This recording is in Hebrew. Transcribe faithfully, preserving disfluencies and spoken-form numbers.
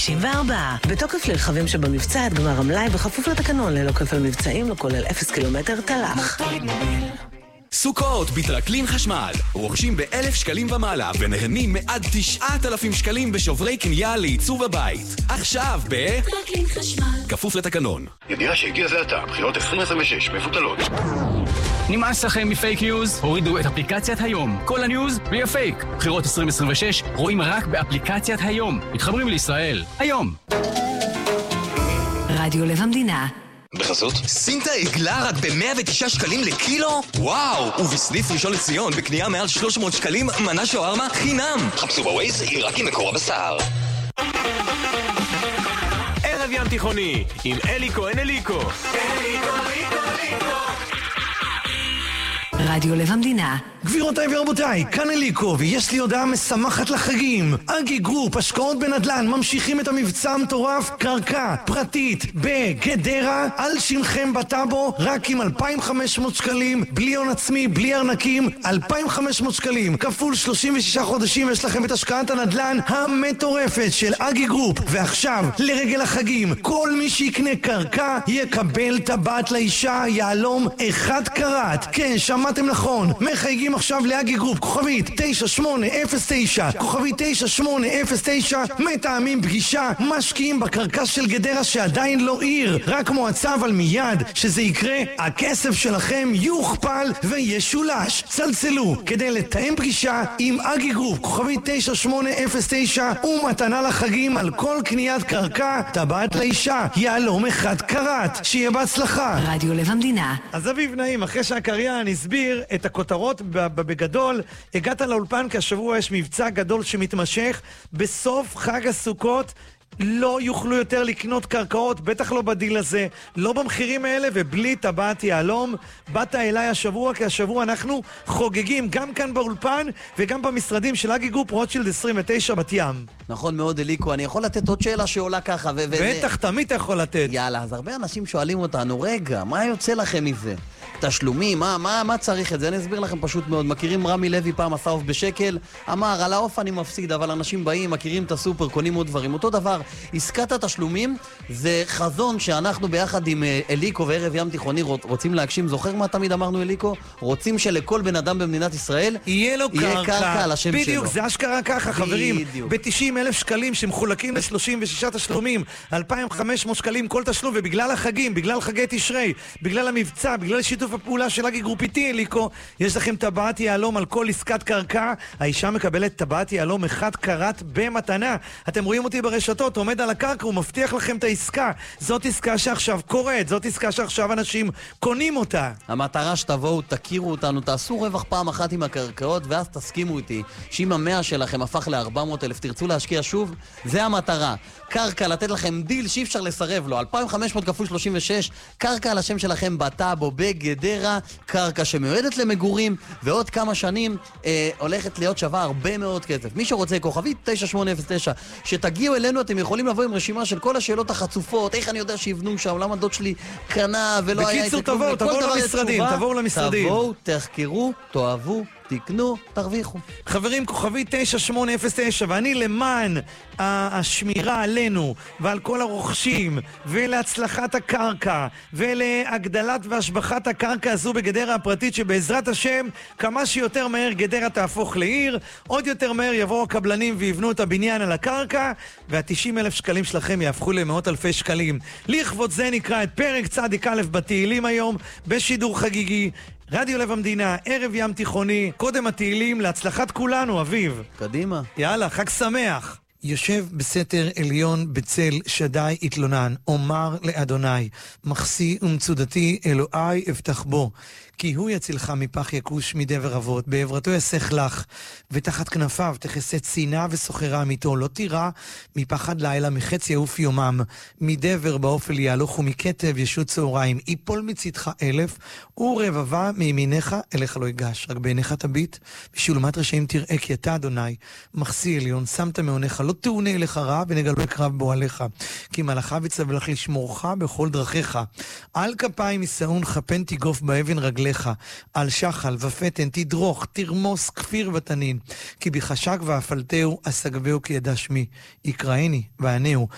שישים וארבע. בתוקף לרכבים שבמבצע עד גמר המלאי בכפוף לתקנון ללא כפל מבצעים, לא כולל אפס קילומטר תלך. סוכות בטרקלין חשמל, רוכשים באלף שקלים ומעלה ונהנים מעד תשעת אלפים שקלים בשוברי קנייה לעיצוב הבית. עכשיו ב... טרקלין חשמל. כפוף לתקנון. ידיעה שהגיע זה עתה, בחירות עשרים עשרים ושש מבוטלות. נמאס לכם מפייק ניוז? הורידו את אפליקציית היום. כל הניוז בלי הפייק. בחירות עשרים עשרים ושש רואים רק באפליקציית היום. מתחברים לישראל. היום. רדיו לב המדינה. בחסות? סינטה עגלה רק ב-מאה ותשעה שקלים לקילו? וואו! ובסניף ראשון לציון בקנייה מעל שלוש מאות שקלים מנה שווארמה חינם! חפשו בווייז, היא רק עם מקור הבשר. ערב ים תיכוני עם אליקו אין אליקו. אליקו, אליקו, אליקו. רדיו לב המדינה. גבירותיי ורבותיי, כאן אליקו, ויש לי הודעה משמחת לחגים. אגי גרופ, השקעות בנדל"ן, ממשיכים את המבצע המטורף, קרקע פרטית בגדרה, על שמכם בטאבו, רק עם אלפיים וחמש מאות שקלים, בלי הון עצמי, בלי ארנקים, אלפיים וחמש מאות שקלים, כפול שלושים ושישה חודשים, יש לכם את השקעת הנדל"ן המטורפת של אגי גרופ. ועכשיו, לרגל החגים, כל מי שיקנה קרקע, יקבל טבעת לאישה, יעלום אחד קראט. כן, שמעתם נכון, מחייגים עכשיו לאגי גרופ, כוכבית תשע שמונה אפס תשע, כוכבית תשע שמונה אפס תשע, מתאמים פגישה, משקיעים בקרקע של גדרה שעדיין לא עיר, רק מועצה, אבל מיד שזה יקרה, הכסף שלכם יוכפל וישולש. צלצלו כדי לתאם פגישה עם אגי גרופ, כוכבית תשע שמונה אפס תשע, ומתנה לחגים על כל קניית קרקע, טבעת לאישה, יעלום אחד קראט. שיהיה בהצלחה. רדיו לב המדינה. אז אביב נעים, אחרי שהקריין הסביר את הכותרות בגדול, הגעת לאולפן כי השבוע יש מבצע גדול שמתמשך. בסוף חג הסוכות לא יוכלו יותר לקנות קרקעות, בטח לא בדיל הזה, לא במחירים האלה ובלי טבעת יהלום. באת אליי השבוע כי השבוע אנחנו חוגגים גם כאן באולפן וגם במשרדים של אגי גרופ רוטשילד עשרים ותשע בת ים. נכון מאוד אליקו, אני יכול לתת עוד שאלה שעולה ככה ו- בטח, ו- תמיד אתה יכול לתת. יאללה, אז הרבה אנשים שואלים אותנו, רגע, מה יוצא לכם מזה? תשלומים, מה, מה, מה צריך את זה? אני אסביר לכם פשוט מאוד. מכירים רמי לוי פעם עשה עוף בשקל? אמר, על העוף אני מפסיד, אבל אנשים באים, מכירים את הסופר, קונים עוד דברים. אותו דבר, עסקת התשלומים זה חזון שאנחנו ביחד עם אליקו וערב ים תיכוני רוצים להגשים. זוכר מה תמיד אמרנו אליקו? רוצים שלכל בן אדם במדינת ישראל יהיה לו יהיה קרקע, קרקע על השם בדיוק, שלו. זה אשכרה ככה, חברים. בדיוק. ב-תשעים אלף שקלים שמחולקים ל-שלושים ושישה תשלומים, אלפיים וחמש מאות שקלים כל תשלום, ובגלל החגים, בגלל חגי תשרי, בגלל המבצע, בגלל שיתוף הפעולה של אגי גרופ איתי אליקו, יש לכם טבעת יהלום על כל עסקת קרקע. האישה מקבלת טבעת יהלום אחד קראט במתנה. אתם רואים אותי ברשתות, עומד על הקרקע, הוא מבטיח לכם את העסקה. זאת עסקה שעכשיו קורית, זאת עסקה שעכשיו אנשים קונים אותה. המטרה שתבואו, תכירו אותנו, תעשו רווח פעם אחת עם הקרקעות, ואז תסכימו איתי שאם המאה שלכם הפך ל-ארבע מאות אלף, תרצו להשקיע שוב, זה המטרה. קרקע, לתת לכם דיל שאי אפשר לסרב לו, אלפיים וחמש מאות כפול שלושים ושש, קרקע על השם שלכם בטאבו בגדרה, קרקע שמיועדת למגורים, ועוד כמה שנים אה, הולכת להיות שווה הרבה מאוד כסף. מי שרוצה כוכבית תשע שמונה אפס תשע, שתגיעו אלינו, אתם יכולים לבוא עם רשימה של כל השאלות החצופות, איך אני יודע שיבנו שם, למה דוד שלי קנה ולא היה... בקיצור, תבואו, תבואו למשרדים, תבואו למשרדים. תבואו, תחקרו, תאהבו, תקנו, תרוויחו. חברים, כוכבית תשע שמונה אפס תשע, ואני למען השמירה עלינו ועל כל הרוכשים ולהצלחת הקרקע ולהגדלת והשבחת הקרקע הזו בגדרה הפרטית, שבעזרת השם כמה שיותר מהר גדרה תהפוך לעיר, עוד יותר מהר יבואו הקבלנים ויבנו את הבניין על הקרקע, וה-תשעים אלף שקלים שלכם יהפכו למאות אלפי שקלים. לכבוד זה נקרא את פרק צדיק א' בתהילים היום בשידור חגיגי. רדיו לב המדינה, ערב ים תיכוני, קודם התהילים להצלחת כולנו, אביב. קדימה. יאללה, חג שמח. יושב בסתר עליון בצל שדי התלונן, אומר לאדוני, מחסי ומצודתי אלוהי אבטח בו, כי הוא יצילך מפח יקוש מדבר אבות, בעברתו יסך לך, ותחת כנפיו תחסה צינה וסוחרה מיתו, לא תירא מפחד לילה, מחץ יעוף יומם, מדבר באופל יהלוך ומכתב ישות צהריים, יפול מצדך אלף, ורבבה מימינך אליך לא יגש, רק בעיניך תביט, בשולמת רשעים תראה, כי אתה אדוני, מחסי עליון, שמת מעונך, לא תאונה אליך רע, ונגלו קרב בו עליך, כי מלאכה וצוולך לשמורך בכל דרכיך, על כפיים יסעון חפן תיגוף באבן רגלי, על שחל ופתן תדרוך תרמוס כפיר ותנין, כי בחשק ואפלתהו אסגבהו כי ידע שמי, יקראני וענהו,